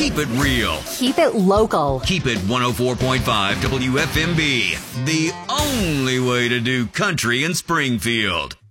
Keep it real. Keep it local. Keep it 104.5 WFMB. The only way to do country in Springfield.